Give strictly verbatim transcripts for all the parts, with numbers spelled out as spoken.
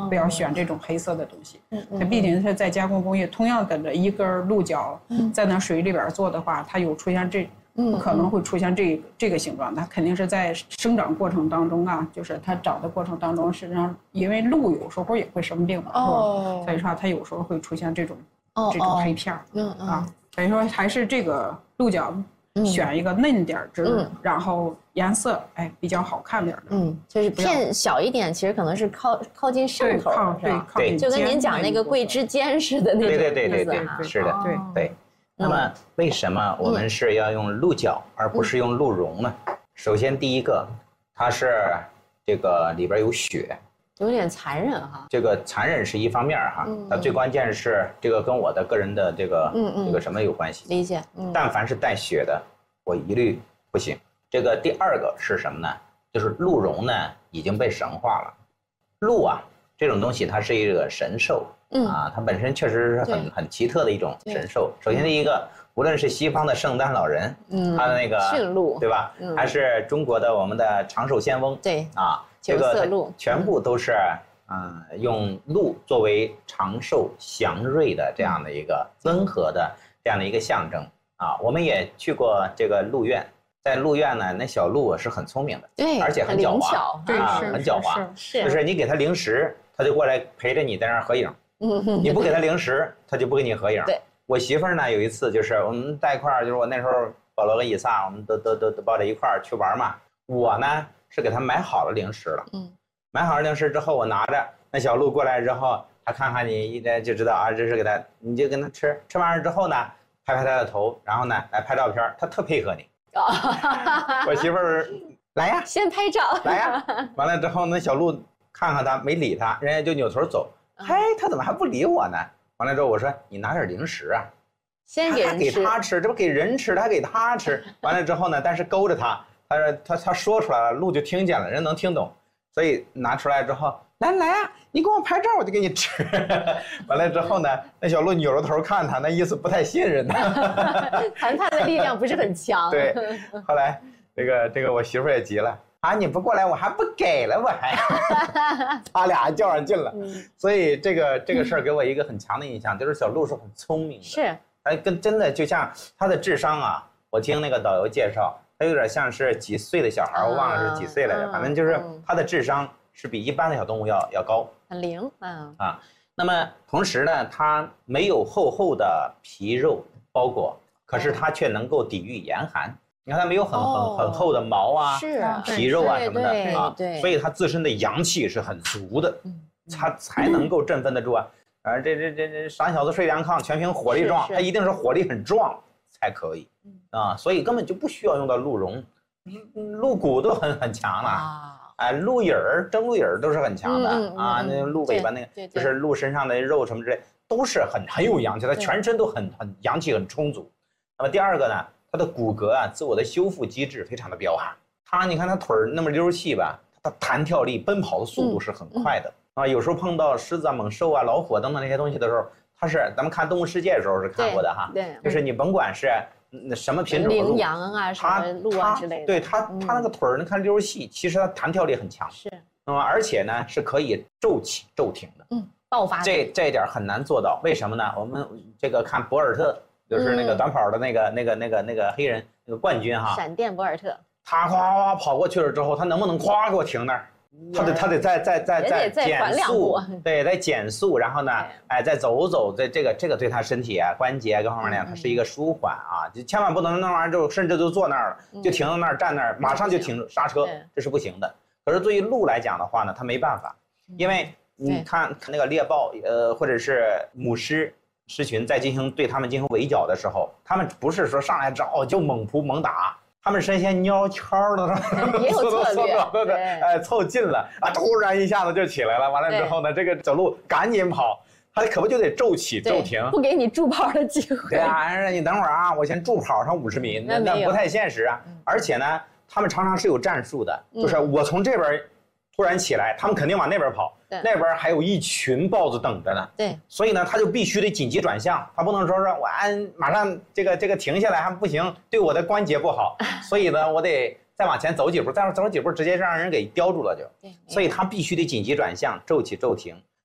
哦、 不要选这种黑色的东西。 嗯嗯， 它毕竟是在加工工业，同样的一根鹿角，在那水里边做的话，它有出现这。不可能会出现这个这个形状，它肯定是在生长过程当中啊，就是它长的过程当中，实际上因为鹿有时候也会生病嘛，哦，所以说它有时候会出现这种、哦、这种黑片儿，嗯嗯啊，所以说还是这个鹿角选一个嫩点儿汁，嗯、然后颜色哎比较好看点的， 嗯，就是片小一点，其实可能是靠靠近上头， 对，靠对， 就跟您讲那个桂枝尖似的那种， 对对对对对，是的，对对。那么为什么我们是要用鹿角而不是用鹿茸呢？首先第一个，它是这个里边有血， 有点残忍哈。 这个残忍是一方面哈，它最关键是这个跟我的个人的这个这个什么有关系？ 理解。 但凡是带血的，我一律不行。这个第二个是什么呢？就是鹿茸呢已经被神化了。鹿啊这种东西它是一个神兽。嗯啊，它本身确实是很很奇特的一种神兽。首先第一个，无论是西方的圣诞老人，嗯，他的那个驯鹿， 对吧？嗯，还是中国的我们的长寿仙翁， 对啊，这个全部都是嗯用鹿作为长寿祥瑞的这样的一个温和的这样的一个象征啊。我们也去过这个鹿苑，在鹿苑呢，那小鹿是很聪明的， 对， 而且很狡猾， 对， 啊，很狡猾， 是， 就是你给它零食，它就过来陪着你在那儿合影。你不给他零食，他就不跟你合影。 对， 我媳妇儿呢，有一次就是我们在一块儿，就是我那时候保罗跟以撒，我们都都都都抱在一块儿去玩嘛。我呢是给他买好了零食了，嗯，买好了零食之后，我拿着那小鹿过来之后，他看看你一来就知道啊，这是给他，你就跟他吃，吃完了之后呢，拍拍他的头，然后呢来拍照片，他特配合你。我媳妇儿来呀， 先拍照， 来呀，完了之后那小鹿看看他没理他，人家就扭头走。嘿，他怎么还不理我呢？完了之后我说你拿点零食啊， 先给人吃，给他吃，这不给人吃，他还给他吃。完了之后呢，但是勾着他，他说他他说出来了，鹿就听见了，人能听懂，所以拿出来之后，来来啊，你给我拍照，我就给你吃。完了之后呢，那小鹿扭着头看他，那意思不太信任他。 谈判的力量不是很强。 对，后来这个这个我媳妇也急了。啊！你不过来，我还不给了，我还，他俩较上劲了。嗯、所以这个这个事儿给我一个很强的印象，就是小鹿是很聪明的。 是， 他跟真的就像他的智商啊，我听那个导游介绍，他有点像是几岁的小孩，我忘了是几岁来着，反正就是他的智商是比一般的小动物要要高， 很灵。嗯啊，那么同时呢，它没有厚厚的皮肉包裹，可是它却能够抵御严寒。你看它没有很很很厚的毛啊、皮肉啊什么的啊，所以它自身的阳气是很足的，它才能够振奋得住啊。啊，这这这这傻小子睡凉炕，全凭火力壮，它一定是火力很壮才可以啊，所以根本就不需要用到鹿茸，鹿骨都很很强了。哎，鹿尾儿、蒸鹿尾儿都是很强的啊，那鹿尾巴那个就是鹿身上的肉什么之类，都是很很有阳气，它全身都很很阳气很充足。那么第二个呢？它的骨骼啊，自我的修复机制非常的彪悍。它，你看它腿儿那么溜细吧，它弹跳力、奔跑的速度是很快的、嗯嗯、啊。有时候碰到狮子啊、猛兽啊、老虎等等那些东西的时候，它是咱们看《动物世界》的时候是看过的哈。 对， 就是你甭管是什么品种的鹿， 羚羊啊、什么鹿啊之类的， 对它它那个腿儿，你看溜细，其实它弹跳力很强。 是。 那么而且呢，是可以骤起骤停的。 嗯，爆发。 这这一点很难做到，为什么呢？我们这个看博尔特。就是那个短跑的那个、嗯、那个那个那个黑人那个冠军哈， 闪电博尔特， 他夸夸跑过去了之后，他能不能夸给我停那儿？他得他得再再再再减速，对，再减速，然后呢，哎，再走走，这这个这个对他身体啊、关节各方面呢，它是一个舒缓啊，就千万不能那玩意儿就甚至就坐那儿了，就停到那儿站那儿，马上就停刹车，这是不行的。可是对于鹿来讲的话呢，它没办法，因为你看那个猎豹，呃，或者是母狮。狮群在进行对他们进行围剿的时候，他们不是说上来之后就猛扑猛打，他们身先蔫悄的， 也有策略， 对对，哎，凑近了啊，突然一下子就起来了。完了之后呢，这个走路赶紧跑，他可不就得骤起骤停， 不给你助跑的机会。 对啊，你等会儿啊，我先助跑上五十米，那那不太现实啊。而且呢，他们常常是有战术的，就是我从这边突然起来，他们肯定往那边跑。那边还有一群豹子等着呢， 对， 所以呢，他就必须得紧急转向，他不能说说我按马上这个这个停下来还不行，对我的关节不好，所以呢，我得再往前走几步，再走几步直接让人给叼住了就，所以他必须得紧急转向，骤起骤停。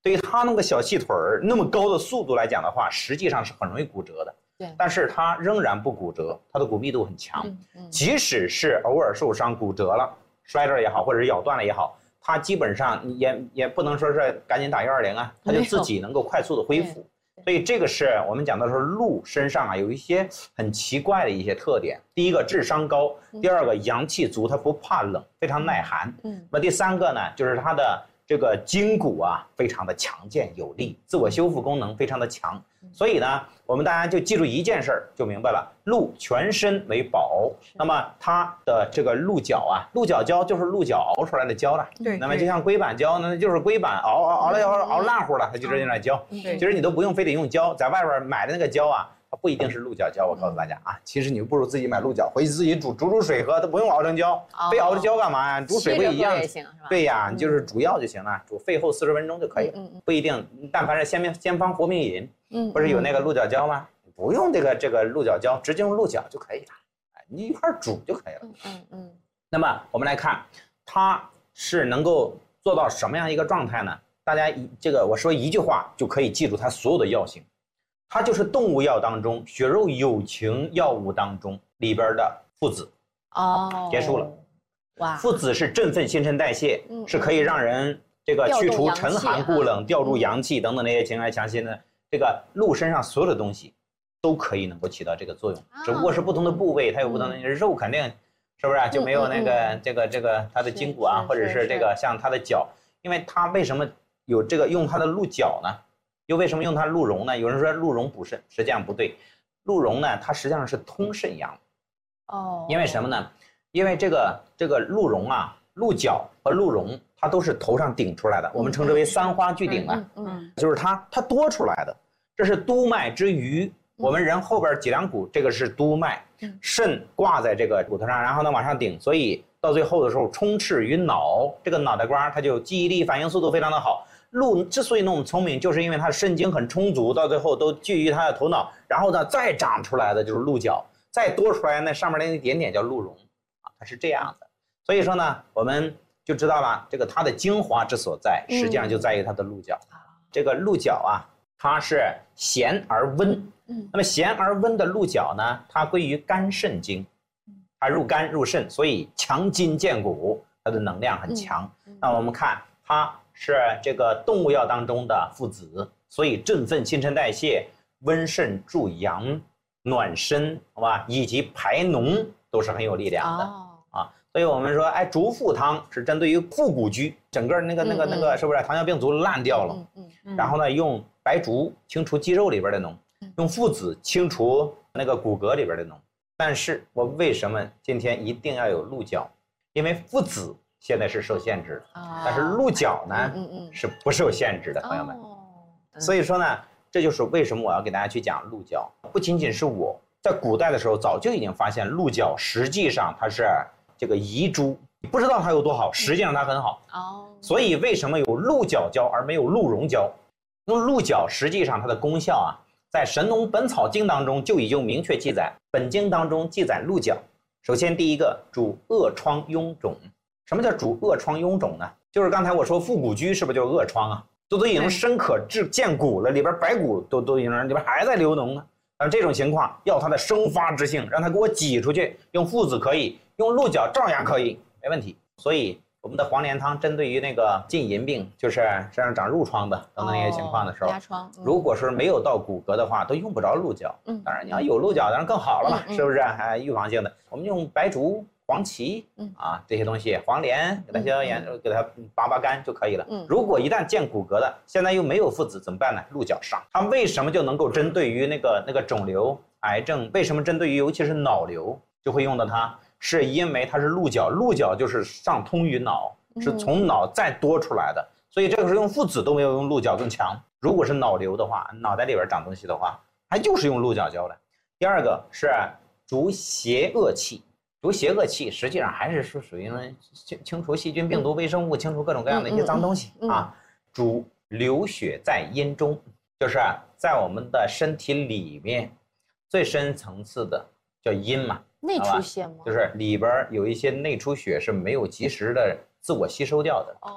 对于他那个小细腿儿那么高的速度来讲的话，实际上是很容易骨折的。 对， 但是它仍然不骨折，它的骨密度很强。 嗯嗯、 即使是偶尔受伤骨折了、摔着也好，或者是咬断了也好，它基本上也也不能说是赶紧打一二零啊，它就自己能够快速的恢复。所以这个是我们讲的是鹿身上啊有一些很奇怪的一些特点。第一个智商高，第二个阳气足，它不怕冷，非常耐寒。嗯，那么第三个呢，就是它的这个筋骨啊非常的强健有力，自我修复功能非常的强。所以呢，我们大家就记住一件事儿就明白了，鹿全身为宝，那么它的这个鹿角啊，鹿角胶就是鹿角熬出来的胶了。 对， 那么就像龟板胶，那就是龟板熬熬熬了熬熬烂乎了，它就直接用来胶。其实你都不用非得用胶，在外边买的那个胶啊，它不一定是鹿角胶。我告诉大家啊，其实你不如自己买鹿角，回去自己煮煮煮水喝，它不用熬成胶，非熬成胶干嘛呀？煮水不一样。对呀，你就是煮药就行了，煮沸后四十分钟就可以了，不一定。但凡是先先方活命饮。嗯，不是有那个鹿角胶吗？不用这个这个鹿角胶，直接用鹿角就可以了，哎，你一块煮就可以了。嗯嗯嗯。那么我们来看，它是能够做到什么样一个状态呢？大家一这个我说一句话就可以记住它所有的药性，它就是动物药当中血肉有情药物当中里边的附子。哦，结束了。哇，附子是振奋新陈代谢，嗯、是可以让人这个去除沉寒固冷、调入阳气等等那些情爱强心的。这个鹿身上所有的东西都可以能够起到这个作用，只不过是不同的部位，它有不同的肉，肯定是不是就没有那个这个这个它的筋骨啊，或者是这个像它的脚，因为它为什么有这个用它的鹿角呢？又为什么用它鹿茸呢？有人说鹿茸补肾，实际上不对，鹿茸呢它实际上是通肾阳。哦，因为什么呢？因为这个这个鹿茸啊，鹿角和鹿茸。它都是头上顶出来的，我们称之为三花聚顶啊，嗯嗯，就是它它多出来的，这是督脉之余，我们人后边脊梁骨这个是督脉，肾挂在这个骨头上，然后呢往上顶，所以到最后的时候充斥于脑，这个脑袋瓜它就记忆力、反应速度非常的好。鹿之所以那么聪明，就是因为它的肾精很充足，到最后都聚于它的头脑，然后呢再长出来的就是鹿角，再多出来那上面那一点点叫鹿茸啊，它是这样的。所以说呢，我们就知道了，这个它的精华之所在，实际上就在于它的鹿角。嗯、这个鹿角啊，它是咸而温。嗯，那么咸而温的鹿角呢，它归于肝肾经，它入肝入肾，所以强筋健骨，它的能量很强。嗯、那我们看，它是这个动物药当中的附子，所以振奋新陈代谢、温肾助阳、暖身，好吧，以及排脓都是很有力量的。哦所以我们说，哎，竹附汤是针对于腹股居，整个那个那个那个是不是糖尿病足烂掉了？嗯嗯。然后呢，用白术清除肌肉里边的脓，用附子清除那个骨骼里边的脓。但是我为什么今天一定要有鹿角？因为附子现在是受限制的，但是鹿角呢，嗯嗯，是不受限制的，朋友们。所以说呢，这就是为什么我要给大家去讲鹿角。不仅仅是我在古代的时候早就已经发现鹿角实际上它是。这个遗珠，你不知道它有多好，实际上它很好哦。所以为什么有鹿角胶而没有鹿茸胶？用鹿角实际上它的功效啊，在《神农本草经》当中就已经明确记载。本经当中记载鹿角，首先第一个主恶疮痈肿。什么叫主恶疮痈肿呢？就是刚才我说腹股居是不是就是恶疮啊？都都已经深可治见骨了，里边白骨都都已经里边还在流脓呢。但这种情况要它的生发之性，让它给我挤出去，用附子可以。用鹿角照样可以，没问题。所以我们的黄连汤针对于那个浸淫病，就是身上长褥疮的等等那些情况的时候，哦嗯、如果是没有到骨骼的话，都用不着鹿角。嗯，当然你要有鹿角，当然更好了嘛，嗯、是不是？哎，预防性的，我们用白术、黄芪，嗯啊这些东西，黄连给它消消炎，嗯、给它拔拔干就可以了。嗯，如果一旦见骨骼的，现在又没有附子怎么办呢？鹿角上，它为什么就能够针对于那个那个肿瘤、癌症？为什么针对于尤其是脑瘤就会用到它？是因为它是鹿角，鹿角就是上通于脑，是从脑再多出来的，所以这个是用附子都没有用鹿角更强。如果是脑瘤的话，脑袋里边长东西的话，它就是用鹿角胶的。第二个是逐邪恶气，逐邪恶气实际上还是属于清清除细菌、病毒、微生物，清除各种各样的一些脏东西啊。逐流血在阴中，就是在我们的身体里面最深层次的叫阴嘛。 内出血吗？ 就是里边有一些内出血是没有及时的自我吸收掉的。哦，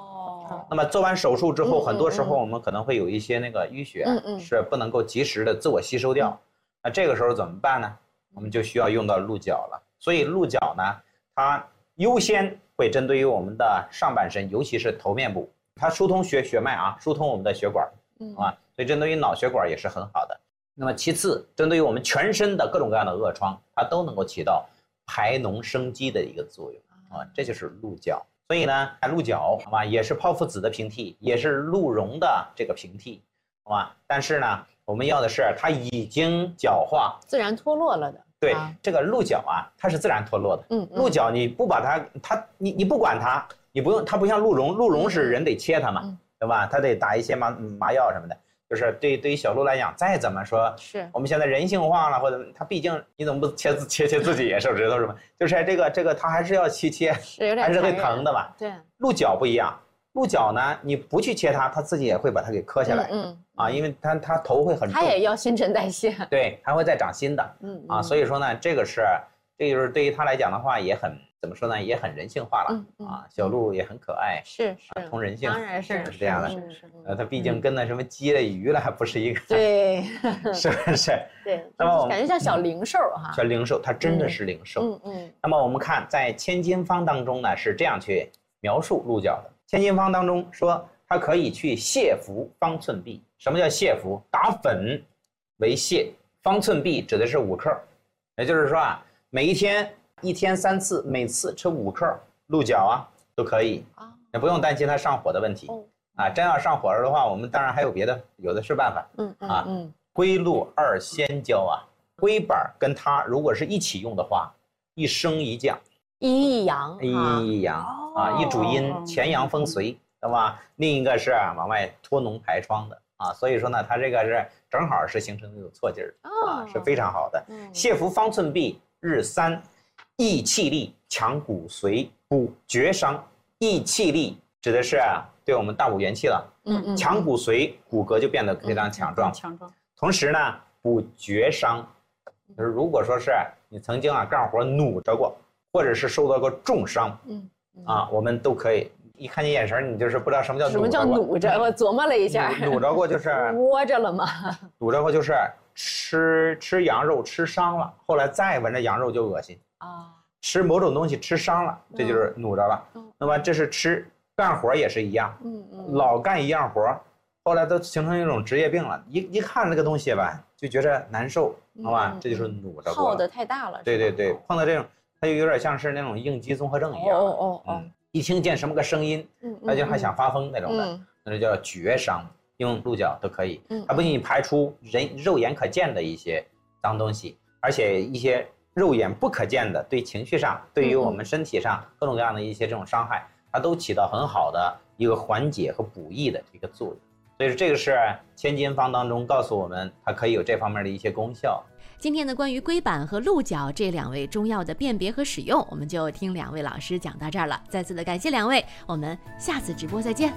哦。那么做完手术之后，很多时候我们可能会有一些那个淤血，嗯嗯，是不能够及时的自我吸收掉。嗯、那这个时候怎么办呢？我们就需要用到鹿角了。所以鹿角呢，它优先会针对于我们的上半身，尤其是头面部，它疏通血血脉啊，疏通我们的血管，嗯啊，所以针对于脑血管也是很好的。那么其次，针对于我们全身的各种各样的恶疮，它都能够起到排脓生肌的一个作用啊，这就是鹿角。所以呢，鹿角好吧，也是泡芙子的平替，也是鹿茸的这个平替，好吧？但是呢，我们要的是它已经角化、 自然脱落了的。 对，啊、这个鹿角啊，它是自然脱落的。嗯，鹿角你不把它，它你你不管它，你不用它不像鹿茸，鹿茸是人得切它嘛，嗯、对吧？它得打一些麻麻药什么的。就是对对于小鹿来讲，再怎么说，是我们现在人性化了，或者它毕竟你怎么不切切切自己也手指头是吧？就是这个这个它还是要去切， 是有点还是会疼的吧？ 对， 鹿角不一样，鹿角呢你不去切它，它自己也会把它给磕下来，嗯，嗯啊，因为它它头会很重， 它也要新陈代谢， 对，它会再长新的，嗯啊，所以说呢，这个是这就是对于它来讲的话也很。怎么说呢，也很人性化了、嗯嗯、啊，小鹿也很可爱， 是是、 啊、通人性， 当然是是这样的。 是是是呃，它毕竟跟那什么鸡了鱼了还不是一个， 对， 是不是？ 对，那么感觉像小灵兽哈， 小灵兽，它真的是灵兽。嗯 嗯, 嗯。那么我们看在《千金方》当中呢，是这样去描述鹿角的。《千金方》当中说，它可以去泻服方寸匕。什么叫泻服？打粉为泻，方寸匕指的是五克，也就是说啊，每一天。一天三次，每次吃五克鹿角啊，都可以啊，也不用担心它上火的问题、哦、啊。真要上火了的话，我们当然还有别的，有的是办法。嗯嗯啊，嗯，龟鹿二仙交啊，龟板跟它如果是一起用的话，一升一降， 一一阳， 一一阳啊，一主阴，前阳风随，对吧？另一个是往外脱脓排疮的啊，所以说呢，它这个是正好是形成那种错劲儿啊，是非常好的。泻服方寸匕，日三。益气力，强骨髓，补厥伤。益气力指的是啊，对我们大补元气了。嗯嗯。强骨髓，骨骼就变得非常强壮。强壮。同时呢，补厥伤，就是如果说是你曾经啊干活努着过，或者是受到过重伤，嗯啊，我们都可以。一看见眼神，你就是不知道什么叫努着过。什么叫努着？我琢磨了一下。 努着过就是窝着了吗？ 努着过就是吃吃羊肉吃伤了，后来再闻着羊肉就恶心。啊，吃某种东西吃伤了，这就是努着了。嗯，那么这是吃干活也是一样，嗯嗯，老干一样活，后来都形成一种职业病了。一一看这个东西吧，就觉着难受，好吧？这就是努着过。 耗的太大了。 对对对，碰到这种，它就有点像是那种应激综合症一样。哦哦哦。一听见什么个声音，他就还想发疯那种的，那就叫厥伤。用鹿角都可以，它不仅排出人肉眼可见的一些脏东西，而且一些。肉眼不可见的，对情绪上，对于我们身体上各种各样的一些这种伤害，它都起到很好的一个缓解和补益的一个作用。所以说，这个是千金方当中告诉我们，它可以有这方面的一些功效。 今天呢，关于龟板和鹿角这两味中药的辨别和使用，我们就听两位老师讲到这儿了。再次的感谢两位，我们下次直播再见。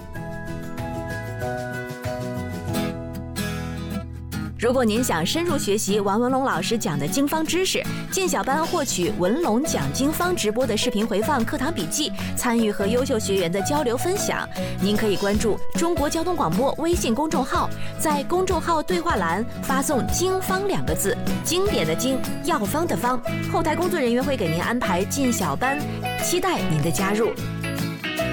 如果您想深入学习王文龙老师讲的经方知识，进小班获取文龙讲经方直播的视频回放、课堂笔记，参与和优秀学员的交流分享，您可以关注中国交通广播微信公众号，在公众号对话栏发送“经方”两个字，经典的经，药方的方，后台工作人员会给您安排进小班，期待您的加入。